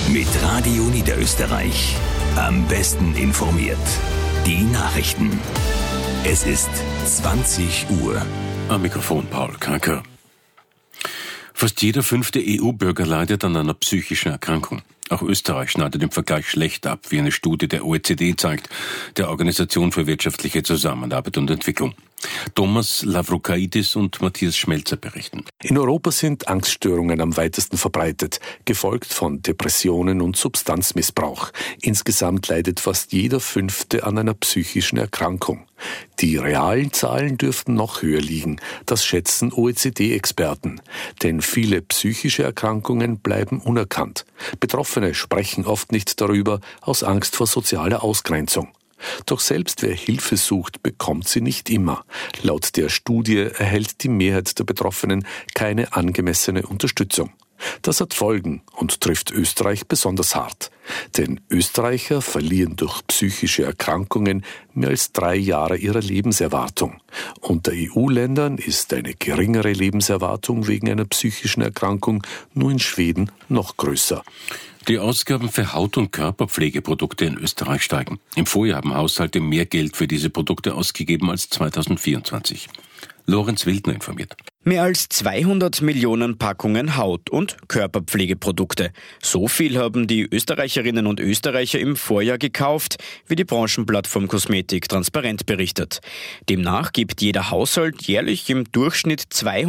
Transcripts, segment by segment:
Mit Radio Niederösterreich. Am besten informiert. Die Nachrichten. Es ist 20 Uhr. Am Mikrofon Paul Kranker. Fast jeder 5. EU-Bürger leidet an einer psychischen Erkrankung. Auch Österreich schneidet im Vergleich schlecht ab, wie eine Studie der OECD zeigt, der Organisation für wirtschaftliche Zusammenarbeit und Entwicklung. Thomas Lavrokaidis und Matthias Schmelzer berichten. In Europa sind Angststörungen am weitesten verbreitet, gefolgt von Depressionen und Substanzmissbrauch. Insgesamt leidet fast jeder 5. an einer psychischen Erkrankung. Die realen Zahlen dürften noch höher liegen, das schätzen OECD-Experten. Denn viele psychische Erkrankungen bleiben unerkannt. Betroffene sprechen oft nicht darüber, aus Angst vor sozialer Ausgrenzung. Doch selbst wer Hilfe sucht, bekommt sie nicht immer. Laut der Studie erhält die Mehrheit der Betroffenen keine angemessene Unterstützung. Das hat Folgen und trifft Österreich besonders hart. Denn Österreicher verlieren durch psychische Erkrankungen mehr als 3 Jahre ihrer Lebenserwartung. Unter EU-Ländern ist eine geringere Lebenserwartung wegen einer psychischen Erkrankung nur in Schweden noch größer. Die Ausgaben für Haut- und Körperpflegeprodukte in Österreich steigen. Im Vorjahr haben Haushalte mehr Geld für diese Produkte ausgegeben als 2024. Lorenz Wildner informiert. Mehr als 200 Millionen Packungen Haut- und Körperpflegeprodukte. So viel haben die Österreicherinnen und Österreicher im Vorjahr gekauft, wie die Branchenplattform Kosmetik transparent berichtet. Demnach gibt jeder Haushalt jährlich im Durchschnitt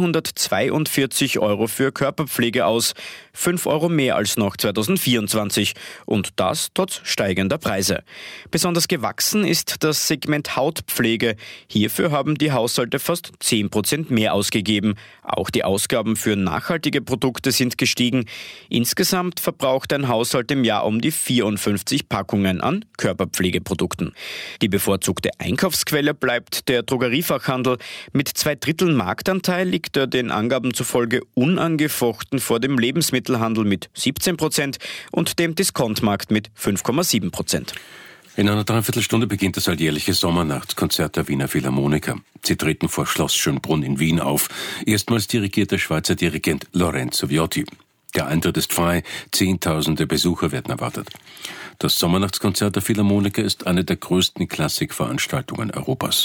242 € für Körperpflege aus, 5 € mehr als noch 2024 und das trotz steigender Preise. Besonders gewachsen ist das Segment Hautpflege. Hierfür haben die Haushalte fast 10% mehr ausgegeben. Auch die Ausgaben für nachhaltige Produkte sind gestiegen. Insgesamt verbraucht ein Haushalt im Jahr um die 54 Packungen an Körperpflegeprodukten. Die bevorzugte Einkaufsquelle bleibt der Drogeriefachhandel. Mit 2/3 Marktanteil liegt er den Angaben zufolge unangefochten vor dem Lebensmittelhandel mit 17% und dem Diskontmarkt mit 5,7%. In einer Dreiviertelstunde beginnt das alljährliche Sommernachtskonzert der Wiener Philharmoniker. Sie treten vor Schloss Schönbrunn in Wien auf. Erstmals dirigiert der Schweizer Dirigent Lorenzo Viotti. Der Eintritt ist frei, Zehntausende Besucher werden erwartet. Das Sommernachtskonzert der Philharmoniker ist eine der größten Klassikveranstaltungen Europas.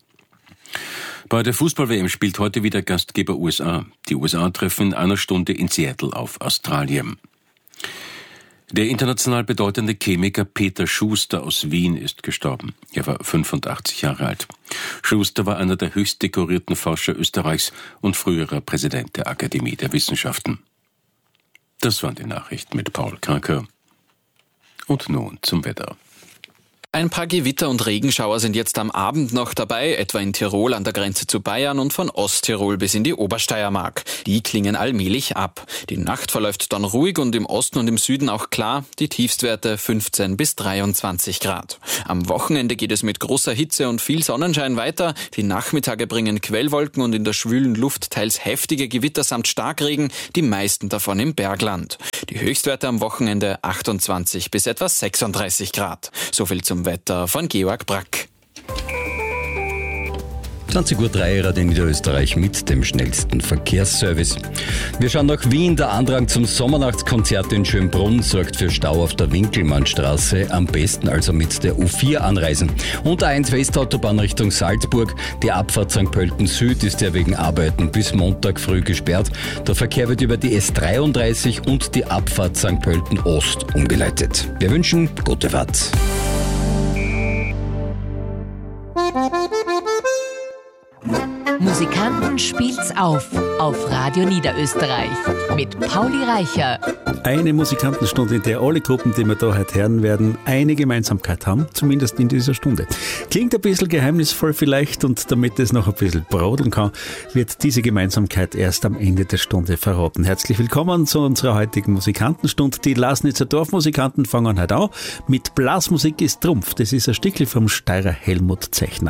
Bei der Fußball-WM spielt heute wieder Gastgeber USA. Die USA treffen in einer Stunde in Seattle auf Australien. Der international bedeutende Chemiker Peter Schuster aus Wien ist gestorben. Er war 85 Jahre alt. Schuster war einer der höchst dekorierten Forscher Österreichs und früherer Präsident der Akademie der Wissenschaften. Das waren die Nachrichten mit Paul Kranker. Und nun zum Wetter. Ein paar Gewitter und Regenschauer sind jetzt am Abend noch dabei, etwa in Tirol an der Grenze zu Bayern und von Osttirol bis in die Obersteiermark. Die klingen allmählich ab. Die Nacht verläuft dann ruhig und im Osten und im Süden auch klar, die Tiefstwerte 15 bis 23 Grad. Am Wochenende geht es mit großer Hitze und viel Sonnenschein weiter. Die Nachmittage bringen Quellwolken und in der schwülen Luft teils heftige Gewitter samt Starkregen, die meisten davon im Bergland. Die Höchstwerte am Wochenende 28 bis etwa 36 Grad. So viel zum Wetter von Georg Brack. 20:03 Uhr in Niederösterreich mit dem schnellsten Verkehrsservice. Wir schauen nach Wien. Der Andrang zum Sommernachtskonzert in Schönbrunn sorgt für Stau auf der Winkelmannstraße. Am besten also mit der U4 anreisen. Und A1 Westautobahn Richtung Salzburg. Die Abfahrt St. Pölten Süd ist ja wegen Arbeiten bis Montag früh gesperrt. Der Verkehr wird über die S33 und die Abfahrt St. Pölten Ost umgeleitet. Wir wünschen gute Fahrt. Musikanten spielt's auf Radio Niederösterreich mit Pauli Reicher. Eine Musikantenstunde, in der alle Gruppen, die wir da heute hören werden, eine Gemeinsamkeit haben, zumindest in dieser Stunde. Klingt ein bisschen geheimnisvoll vielleicht und damit es noch ein bisschen brodeln kann, wird diese Gemeinsamkeit erst am Ende der Stunde verraten. Herzlich willkommen zu unserer heutigen Musikantenstunde. Die Lasnitzer Dorfmusikanten fangen heute an mit Blasmusik ist Trumpf. Das ist ein Stückchen vom Steirer Helmut Zechner.